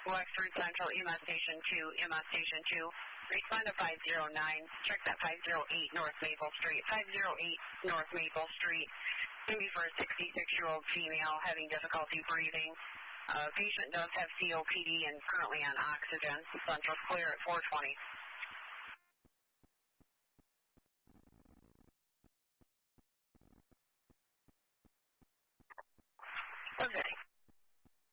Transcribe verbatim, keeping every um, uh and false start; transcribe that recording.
Wexford Central, E M S Station two, E M S Station two. Respond to five zero nine. Check that five zero eight North Maple Street. five zero eight North Maple Street. Can be for a sixty-six-year-old female having difficulty breathing. Uh, patient does have C O P D and currently on oxygen. Central's clear at four twenty.